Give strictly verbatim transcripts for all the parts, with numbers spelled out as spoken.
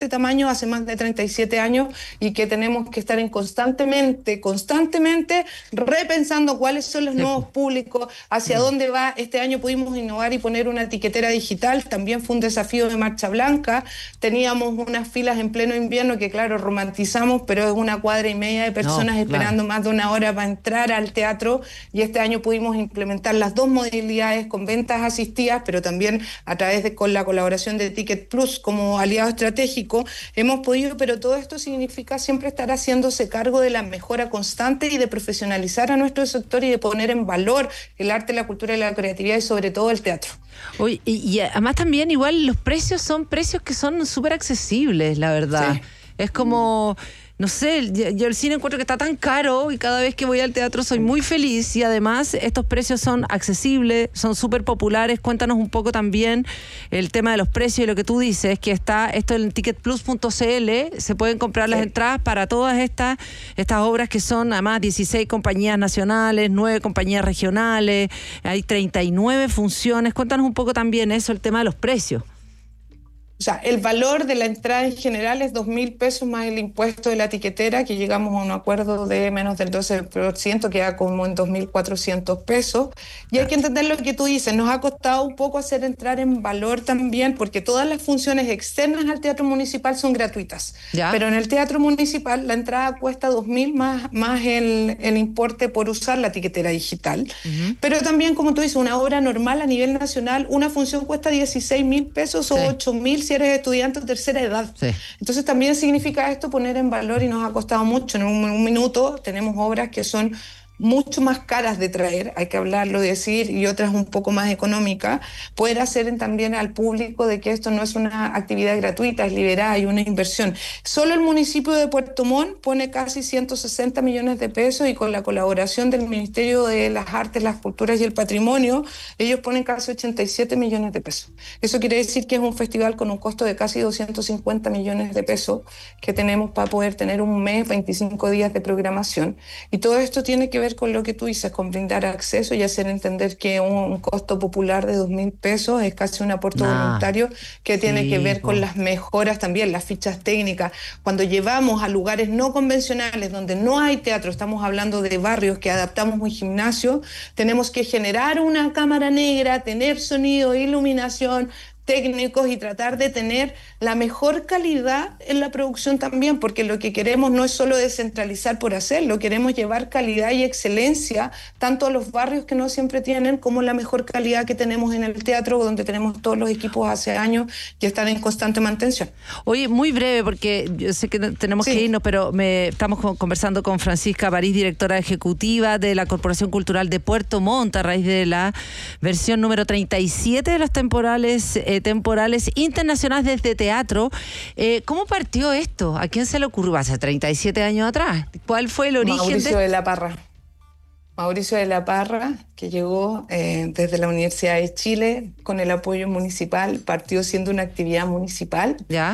tamaño hace más de treinta y siete años y que tenemos que estar en constantemente, constantemente repensando cuáles son los nuevos públicos, hacia mm. dónde va. Este año pudimos innovar y poner una etiquetera digital, también fue un desafío de Marcha Blanca. Teníamos unas filas en pleno invierno que claro, romantizamos, pero es una cuadra y media de personas no, esperando claro. más de una hora para entrar al teatro, y este año pudimos implementar las dos modalidades con ventas asistidas, pero también a través de con la colaboración de Ticket Plus como aliado estratégico hemos podido, pero todo esto significa siempre estar haciéndose cargo de la mejora constante y de profesionalizar a nuestro sector y de poner en valor el arte, la cultura y la creatividad y sobre todo el teatro. Oye, y, y además también igual los precios son precios que son súper accesibles, la verdad. Sí. Es como... No sé, yo el cine encuentro que está tan caro y cada vez que voy al teatro soy muy feliz, y además estos precios son accesibles, son súper populares. Cuéntanos un poco también el tema de los precios y lo que tú dices, que está esto en ticket plus punto c l, se pueden comprar sí. las entradas para todas estas, estas obras que son además dieciséis compañías nacionales, nueve compañías regionales, hay treinta y nueve funciones. Cuéntanos un poco también eso, el tema de los precios. O sea, el valor de la entrada en general es dos mil pesos más el impuesto de la etiquetera, que llegamos a un acuerdo de menos del doce por ciento, queda como en dos mil cuatrocientos pesos. Y hay que entender lo que tú dices, nos ha costado un poco hacer entrar en valor también, porque todas las funciones externas al teatro municipal son gratuitas. ¿Ya? Pero en el teatro municipal la entrada cuesta dos mil más, más el, el importe por usar la etiquetera digital. Uh-huh. Pero también, como tú dices, una obra normal a nivel nacional, una función cuesta dieciséis mil pesos sí. o ocho mil si eres estudiante de tercera edad. Sí. Entonces también significa esto poner en valor, y nos ha costado mucho. En un, un minuto tenemos obras que son mucho más caras de traer, hay que hablarlo, decir, y otras un poco más económicas, poder hacer también al público de que esto no es una actividad gratuita, es liberada, hay una inversión. Solo el municipio de Puerto Montt pone casi ciento sesenta millones de pesos, y con la colaboración del Ministerio de las Artes, las Culturas y el Patrimonio, ellos ponen casi ochenta y siete millones de pesos. Eso quiere decir que es un festival con un costo de casi doscientos cincuenta millones de pesos que tenemos para poder tener un mes, veinticinco días de programación. Y todo esto tiene que ver con lo que tú dices, con brindar acceso y hacer entender que un, un costo popular de dos mil pesos es casi un aporte nah, voluntario que tiene sí, que ver con las mejoras también, las fichas técnicas. Cuando llevamos a lugares no convencionales donde no hay teatro, estamos hablando de barrios que adaptamos un gimnasio, tenemos que generar una cámara negra, tener sonido, iluminación, técnicos, y tratar de tener la mejor calidad en la producción también, porque lo que queremos no es solo descentralizar por hacerlo, queremos llevar calidad y excelencia tanto a los barrios que no siempre tienen, como la mejor calidad que tenemos en el teatro, donde tenemos todos los equipos hace años que están en constante mantención. Oye, muy breve, porque yo sé que tenemos sí. que irnos, pero me, estamos conversando con Francisca París, directora ejecutiva de la Corporación Cultural de Puerto Montt, a raíz de la versión número treinta y siete de los temporales eh, temporales internacionales desde teatro. Eh, ¿Cómo partió esto? ¿A quién se le ocurrió hace treinta y siete años atrás? ¿Cuál fue el origen? Mauricio de... de la Parra. Mauricio de la Parra, que llegó eh, desde la Universidad de Chile con el apoyo municipal, partió siendo una actividad municipal. ¿Ya?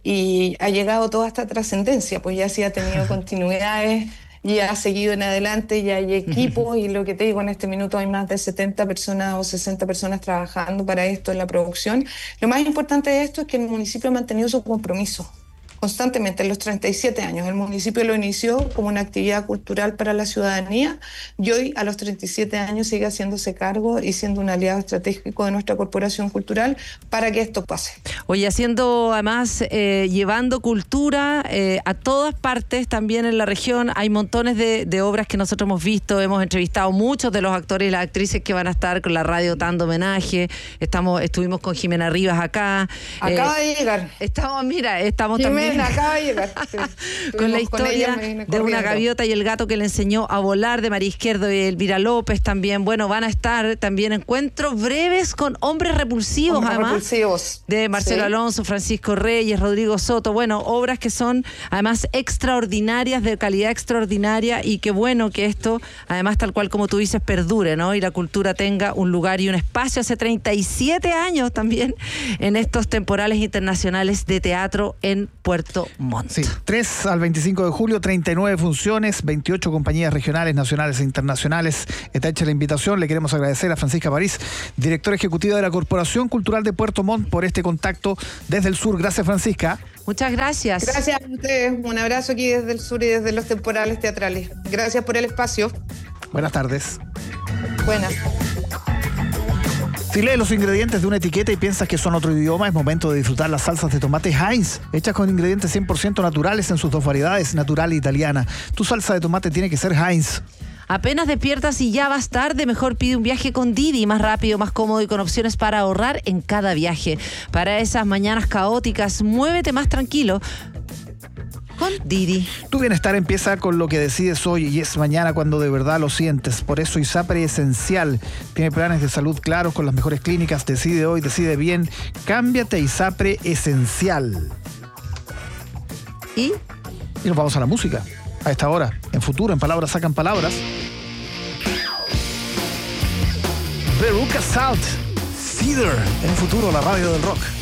Y ha llegado toda esta trascendencia, pues ya sí ha tenido continuidades, y ha seguido en adelante, ya hay equipos, y lo que te digo, en este minuto hay más de setenta personas o sesenta personas trabajando para esto en la producción. Lo más importante de esto es que el municipio ha mantenido su compromiso constantemente en los treinta y siete años. El municipio lo inició como una actividad cultural para la ciudadanía, y hoy a los treinta y siete años sigue haciéndose cargo y siendo un aliado estratégico de nuestra corporación cultural para que esto pase. Oye, haciendo además, eh, llevando cultura eh, a todas partes, también en la región, hay montones de, de obras que nosotros hemos visto, hemos entrevistado muchos de los actores y las actrices que van a estar con la radio dando homenaje. Estamos, estuvimos con Jimena Rivas acá. Acaba eh, de llegar. Estamos, mira, estamos Jimena, también acaba de llegar. Sí. Con la historia con de una gaviota y el gato que le enseñó a volar, de María Izquierdo y Elvira López también. Bueno, van a estar también encuentros breves con hombres repulsivos, hombres además. Repulsivos. De Marcelo sí. Alonso, Francisco Reyes, Rodrigo Soto. Bueno, obras que son además extraordinarias, de calidad extraordinaria, y qué bueno que esto, además, tal cual como tú dices, perdure, ¿no? Y la cultura tenga un lugar y un espacio. Hace treinta y siete años también en estos temporales internacionales de teatro en Puerto Montt. Sí, tres al veinticinco de julio, treinta y nueve funciones, veintiocho compañías regionales, nacionales e internacionales. Está hecha la invitación. Le queremos agradecer a Francisca París, directora ejecutiva de la Corporación Cultural de Puerto Montt, por este contacto desde el sur. Gracias, Francisca. Muchas gracias. Gracias a ustedes. Un abrazo aquí desde el sur y desde los temporales teatrales. Gracias por el espacio. Buenas tardes. Buenas. Si lees los ingredientes de una etiqueta y piensas que son otro idioma, es momento de disfrutar las salsas de tomate Heinz, hechas con ingredientes cien por ciento naturales en sus dos variedades, natural e italiana. Tu salsa de tomate tiene que ser Heinz. Apenas despiertas y ya vas tarde, mejor pide un viaje con Didi, más rápido, más cómodo y con opciones para ahorrar en cada viaje. Para esas mañanas caóticas, muévete más tranquilo con Didi. Tu bienestar empieza con lo que decides hoy y es mañana cuando de verdad lo sientes. Por eso ISAPRE Esencial tiene planes de salud claros con las mejores clínicas. Decide hoy, decide bien. Cámbiate a ISAPRE Esencial. ¿Y? Y nos vamos a la música. A esta hora, en Futuro, en Palabras Sacan Palabras. Veruca Salt, Cedar, en Futuro, la radio del rock.